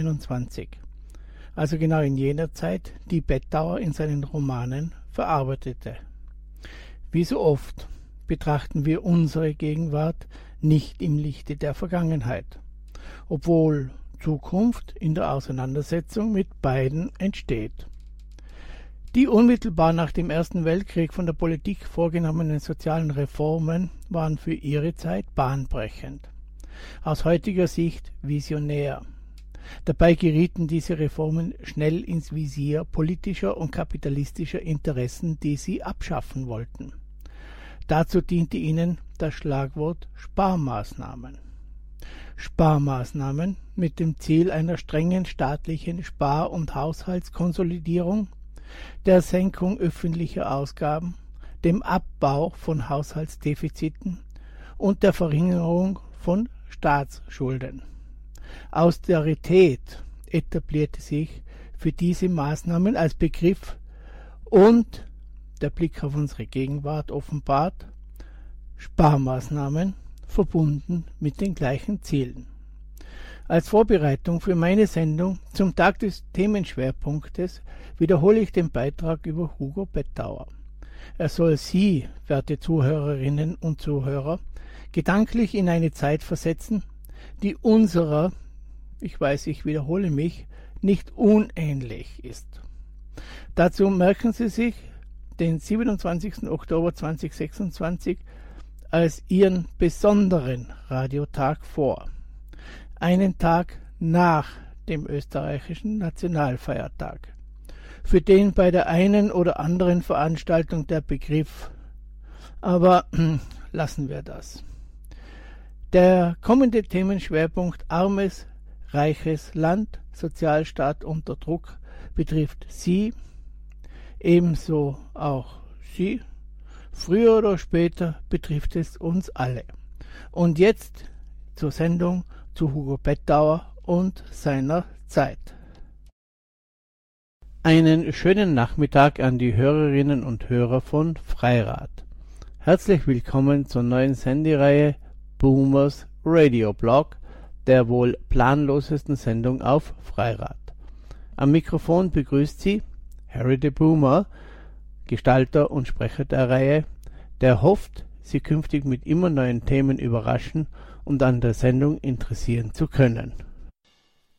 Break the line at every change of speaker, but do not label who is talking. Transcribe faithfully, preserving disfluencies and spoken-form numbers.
neunzehnhunderteinundzwanzig, also genau in jener Zeit, die Bettauer in seinen Romanen verarbeitete. Wie so oft betrachten wir unsere Gegenwart nicht im Lichte der Vergangenheit, obwohl Zukunft in der Auseinandersetzung mit beiden entsteht. Die unmittelbar nach dem Ersten Weltkrieg von der Politik vorgenommenen sozialen Reformen waren für ihre Zeit bahnbrechend, aus heutiger Sicht visionär. Dabei gerieten diese Reformen schnell ins Visier politischer und kapitalistischer Interessen, die sie abschaffen wollten. Dazu diente ihnen das Schlagwort Sparmaßnahmen. Sparmaßnahmen mit dem Ziel einer strengen staatlichen Spar- und Haushaltskonsolidierung, der Senkung öffentlicher Ausgaben, dem Abbau von Haushaltsdefiziten und der Verringerung von Staatsschulden. Austerität etablierte sich für diese Maßnahmen als Begriff und, der Blick auf unsere Gegenwart offenbart, Sparmaßnahmen verbunden mit den gleichen Zielen. Als Vorbereitung für meine Sendung zum Tag des Themenschwerpunktes wiederhole ich den Beitrag über Hugo Bettauer. Er soll Sie, werte Zuhörerinnen und Zuhörer, gedanklich in eine Zeit versetzen, die unserer, ich weiß, ich wiederhole mich, nicht unähnlich ist. Dazu merken Sie sich den siebenundzwanzigsten Oktober zweitausendsechsundzwanzig als Ihren besonderen Radiotag vor. Einen Tag nach dem österreichischen Nationalfeiertag, für den bei der einen oder anderen Veranstaltung der Begriff, aber lassen wir das. Der kommende Themenschwerpunkt Armes, reiches Land, Sozialstaat unter Druck betrifft Sie, ebenso auch Sie. Früher oder später betrifft es uns alle. Und jetzt zur Sendung zu Hugo Bettauer und seiner Zeit. Einen schönen Nachmittag an die Hörerinnen und Hörer von Freirad. Herzlich willkommen zur neuen Sendereihe Boomers Radio Blog, der wohl planlosesten Sendung auf Freirad. Am Mikrofon begrüßt Sie Harry the Boomer, Gestalter und Sprecher der Reihe, der hofft, Sie künftig mit immer neuen Themen überraschen und an der Sendung interessieren zu können.